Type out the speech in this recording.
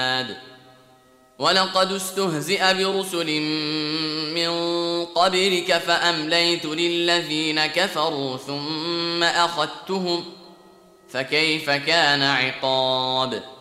ولقد استهزئ برسل من قبلك فأمليت للذين كفروا ثم أخذتهم فكيف كان عقاب.